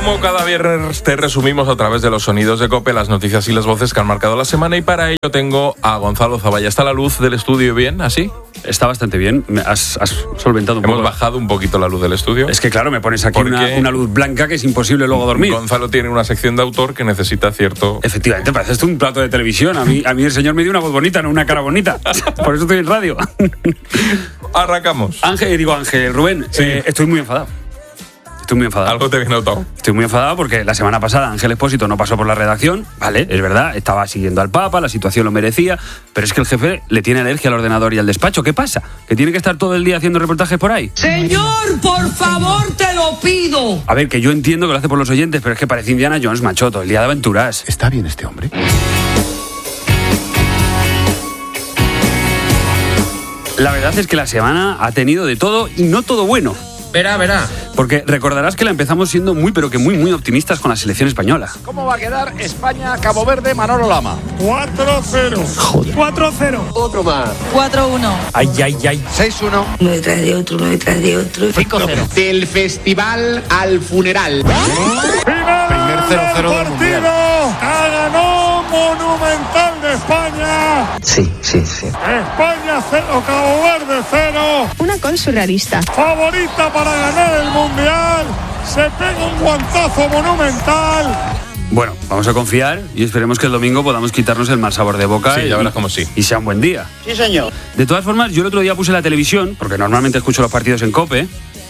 Como cada viernes te resumimos a través de los sonidos de COPE las noticias y las voces que han marcado la semana, y para ello tengo a Gonzalo Zavalla. ¿Está la luz del estudio bien, así? Está bastante bien, has solventado un poco. Hemos bajado un poquito la luz del estudio. Es que claro, me pones aquí una luz blanca que es imposible luego dormir. Gonzalo tiene una sección de autor que necesita cierto... Efectivamente, parece esto un plato de televisión. A mí el señor me dio una voz bonita, no una cara bonita. Por eso estoy en radio. Arrancamos. Rubén, sí. Estoy muy enfadado. Algo te había notado. Estoy muy enfadado porque la semana pasada Ángel Expósito no pasó por la redacción, vale, es verdad, estaba siguiendo al Papa, la situación lo merecía, pero es que el jefe le tiene alergia al ordenador y al despacho. ¿Qué pasa? ¿Que tiene que estar todo el día haciendo reportajes por ahí? Señor, por favor, te lo pido. A ver, que yo entiendo que lo hace por los oyentes, pero es que parece Indiana Jones, macho, todo el día de aventuras. ¿Está bien este hombre? La verdad es que la semana ha tenido de todo y no todo bueno. Verá. Porque recordarás que la empezamos siendo muy optimistas con la selección española. ¿Cómo va a quedar España-Cabo Verde, Manolo Lama? 4-0. Joder. 4-0. Otro más. 4-1. Ay. 6-1. Uno detrás de otro. 5-0. Del festival al funeral. Primer 0-0 del Mundial. ¡Ganó Monumental de España! Sí. España 0, Cabo Verde 0. Una col surrealista. Favorita para ganar el Mundial. Se pega un guantazo Monumental. Bueno, vamos a confiar y esperemos que el domingo podamos quitarnos el mal sabor de boca. Sí, ya verás como sí. Y sea un buen día. Sí, señor. De todas formas, yo el otro día puse la televisión, porque normalmente escucho los partidos en COPE.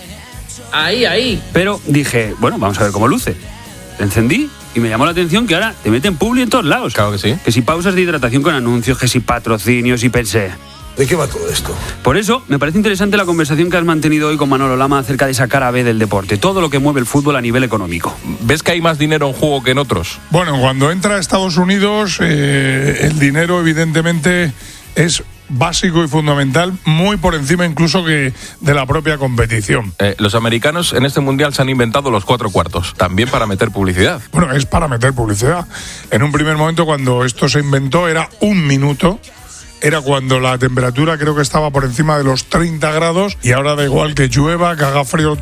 Ahí. Pero dije, bueno, vamos a ver cómo luce. Encendí y me llamó la atención que ahora te meten publi en todos lados. Claro que sí. Que si pausas de hidratación con anuncios, que si patrocinios, y pensé... ¿De qué va todo esto? Por eso, me parece interesante la conversación que has mantenido hoy con Manolo Lama acerca de esa cara B del deporte, todo lo que mueve el fútbol a nivel económico. ¿Ves que hay más dinero en juego que en otros? Bueno, cuando entra a Estados Unidos, el dinero evidentemente es básico y fundamental, muy por encima incluso que de la propia competición. Los americanos en este mundial se han inventado los 4 cuartos, también para meter publicidad. Bueno, es para meter publicidad. En un primer momento, cuando esto se inventó, era 1 minuto. Era cuando la temperatura creo que estaba por encima de los 30 grados y ahora da igual que llueva, que haga frío.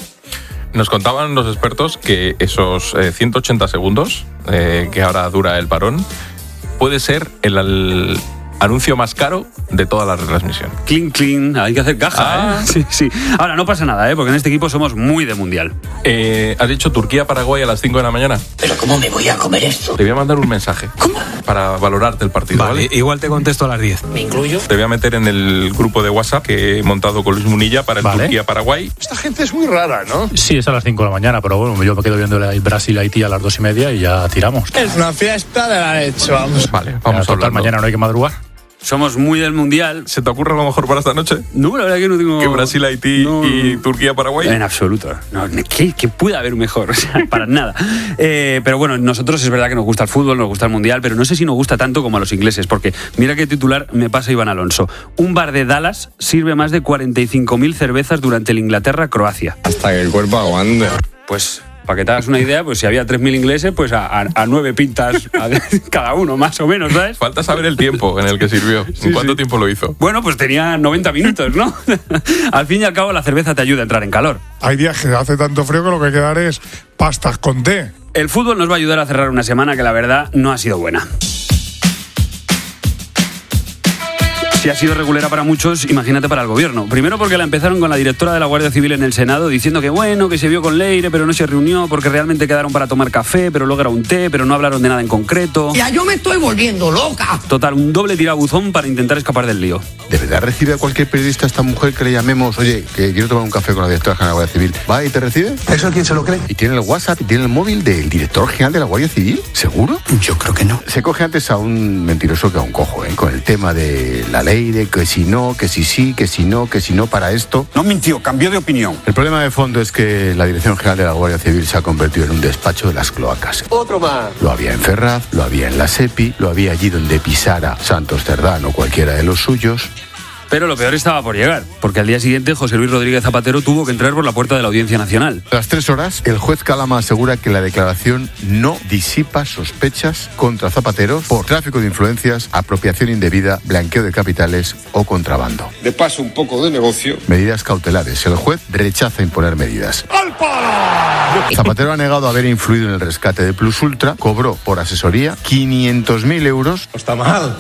Nos contaban los expertos que esos 180 segundos que ahora dura el parón puede ser el anuncio más caro de toda la retransmisión. Clean, hay que hacer caja, Sí. Ahora, no pasa nada, porque en este equipo somos muy de mundial. ¿Has dicho Turquía-Paraguay a las 5 de la mañana? ¿Pero cómo me voy a comer esto? Te voy a mandar un mensaje. ¿Cómo? Para valorarte el partido, ¿vale? Igual te contesto a las 10. ¿Me incluyo? Te voy a meter en el grupo de WhatsApp que he montado con Luis Munilla para el Turquía-Paraguay. Esta gente es muy rara, ¿no? Sí, es a las 5 de la mañana, pero bueno, yo me quedo viendo el Brasil-Haití a las 2:30 y ya tiramos. Es una fiesta de la leche, vamos. Vale, vamos a hablar. Mañana no hay que madrugar. Somos muy del mundial. ¿Se te ocurre a lo mejor para esta noche? No, la verdad que no tengo... ¿Que Brasil, Haití y Turquía, Paraguay? En absoluto. No, ¿qué puede haber mejor? O sea, para nada. Pero bueno, nosotros es verdad que nos gusta el fútbol, nos gusta el mundial, pero no sé si nos gusta tanto como a los ingleses, porque mira qué titular me pasa Iván Alonso. Un bar de Dallas sirve más de 45.000 cervezas durante el Inglaterra-Croacia. Hasta que el cuerpo aguante. Pues... para que te hagas una idea, pues si había 3.000 ingleses, pues a 9 pintas cada uno, más o menos, ¿sabes? Falta saber el tiempo en el que sirvió. ¿En cuánto tiempo lo hizo? Bueno, pues tenía 90 minutos, ¿no? Al fin y al cabo, la cerveza te ayuda a entrar en calor. Hay días que hace tanto frío que lo que hay que dar es pastas con té. El fútbol nos va a ayudar a cerrar una semana que la verdad no ha sido buena. Si ha sido regulera para muchos, imagínate para el gobierno. Primero porque la empezaron con la directora de la Guardia Civil en el Senado diciendo que bueno, que se vio con Leire, pero no se reunió porque realmente quedaron para tomar café, pero luego era un té, pero no hablaron de nada en concreto. Ya yo me estoy volviendo loca. Total, un doble tirabuzón para intentar escapar del lío. ¿De verdad recibe a cualquier periodista esta mujer que le llamemos, oye, que quiero tomar un café con la directora general de la Guardia Civil? ¿Va y te recibe? ¿Eso quién se lo cree? ¿Y tiene el WhatsApp y tiene el móvil del director general de la Guardia Civil? ¿Seguro? Yo creo que no. Se coge antes a un mentiroso que a un cojo, con el tema de la ley, de que si no, que si sí, que si no para esto. No mintió, cambió de opinión. El problema de fondo es que la Dirección General de la Guardia Civil se ha convertido en un despacho de las cloacas. Otro más. Lo había en Ferraz, lo había en la SEPI, lo había allí donde pisara Santos Cerdán o cualquiera de los suyos. Pero lo peor estaba por llegar, porque al día siguiente José Luis Rodríguez Zapatero tuvo que entrar por la puerta de la Audiencia Nacional. A las 3 horas, el juez Calama asegura que la declaración no disipa sospechas contra Zapatero por tráfico de influencias, apropiación indebida, blanqueo de capitales o contrabando. De paso, un poco de negocio. Medidas cautelares. El juez rechaza imponer medidas. ¡Al palo! Zapatero ha negado haber influido en el rescate de Plus Ultra, cobró por asesoría 500.000 euros. Está mal.